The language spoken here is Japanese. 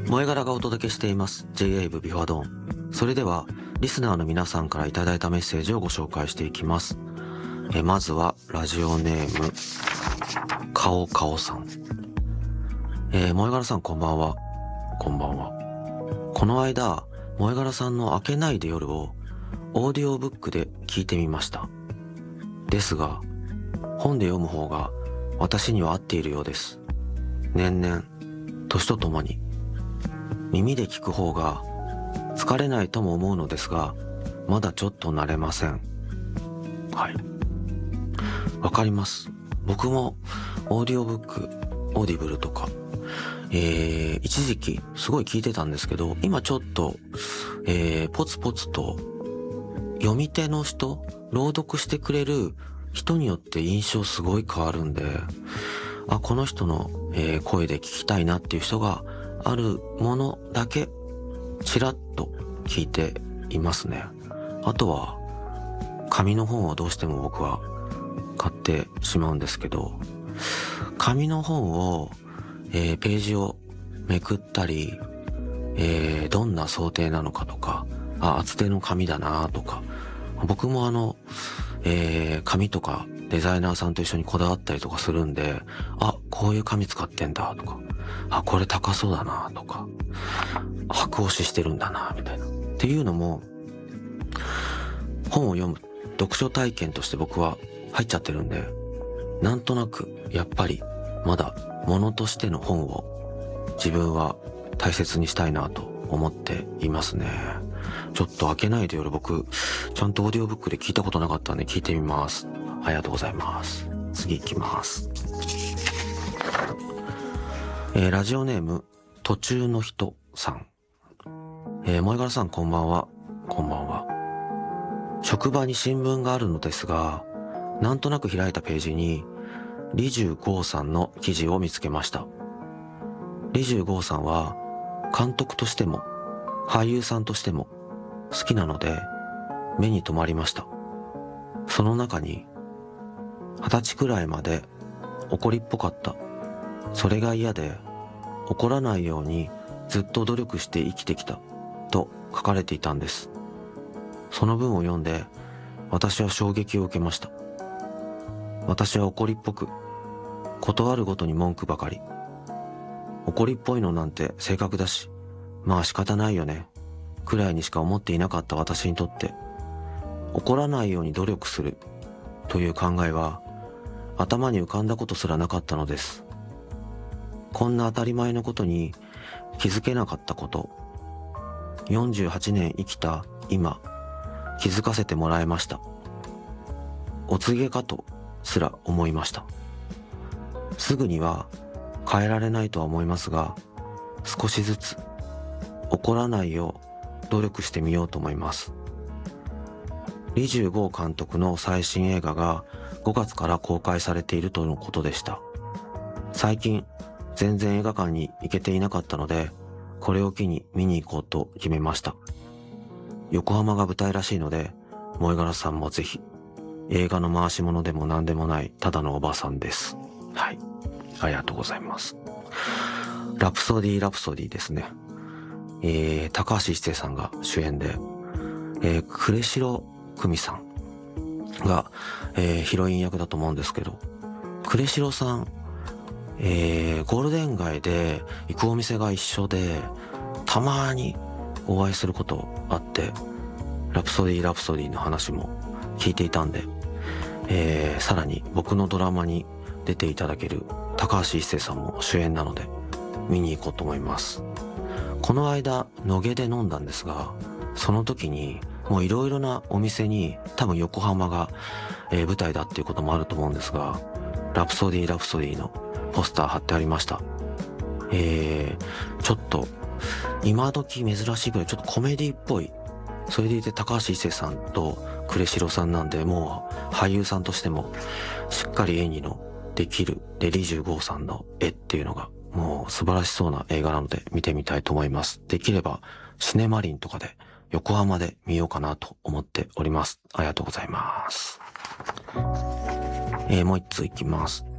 萌え柄がお届けしています J-Wave ビフォードーン。それではリスナーの皆さんからいただいたメッセージをご紹介していきます。まずはラジオネームかおかおさん。萌え柄さんこんばんは。こんばんは。この間萌え柄さんの明けないで夜をオーディオブックで聞いてみました。ですが本で読む方が私には合っているようです。年々年とともに耳で聞く方が疲れないとも思うのですが、まだちょっと慣れません。はい。わかります。僕もオーディオブック、オーディブルとか、一時期すごい聞いてたんですけど、今ちょっと、ポツポツと読み手の人、朗読してくれる人によって印象すごい変わるんで、この人の、声で聞きたいなっていう人があるものだけちらっと聞いていますね。あとは紙の本をどうしても僕は買ってしまうんですけど、紙の本を、ページをめくったり、どんな想定なのかとか、厚手の紙だなとか、僕も紙とかデザイナーさんと一緒にこだわったりとかするんで、こういう紙使ってんだとか、これ高そうだなとか、白押ししてるんだなみたいなっていうのも本を読む読書体験として僕は入っちゃってるんで、なんとなくやっぱりまだ物としての本を自分は大切にしたいなと思っていますね。ちょっと開けないで夜僕ちゃんとオーディオブックで聞いたことなかったんで聞いてみます。ありがとうございます。次行きます。ラジオネーム途中の人さん。萌え柄さんこんばんは。こんばんは。職場に新聞があるのですが、なんとなく開いたページに李重剛さんの記事を見つけました。李重剛さんは監督としても俳優さんとしても好きなので目に留まりました。その中に20歳くらいまで怒りっぽかった。それが嫌で怒らないようにずっと努力して生きてきたと書かれていたんです。その文を読んで私は衝撃を受けました。私は怒りっぽく、断るごとに文句ばかり。怒りっぽいのなんて性格だし、まあ仕方ないよねくらいにしか思っていなかった私にとって、怒らないように努力するという考えは頭に浮かんだことすらなかったのです。こんな当たり前のことに気づけなかったこと、48年生きた今気づかせてもらえました。お告げかとすら思いました。すぐには変えられないとは思いますが、少しずつ怒らないよう努力してみようと思います。李重剛監督の最新映画が5月から公開されているとのことでした。最近全然映画館に行けていなかったので、これを機に見に行こうと決めました。横浜が舞台らしいので、萌え柄さんもぜひ。映画の回し物でも何でもないただのおばさんです。はい、ありがとうございます。ラプソディですね。高橋一生さんが主演で、呉城久美さんが、ヒロイン役だと思うんですけど、呉城さん、ゴールデン街で行くお店が一緒で、たまにお会いすることあって、ラプソディの話も聞いていたんで、さらに僕のドラマに出ていただける高橋一生さんも主演なので見に行こうと思います。この間野毛で飲んだんですが、その時にもういろいろなお店に多分横浜が、舞台だっていうこともあると思うんですが、ラプソディのポスター貼ってありました。ちょっと今時珍しいぐらいちょっとコメディっぽい、それでいて高橋一生さんと呉城さんなんで、もう俳優さんとしてもしっかり演技のできるで、李重剛さんの絵っていうのがもう素晴らしそうな映画なので見てみたいと思います。できればシネマリンとかで横浜で見ようかなと思っております。ありがとうございます。もう一通いきます。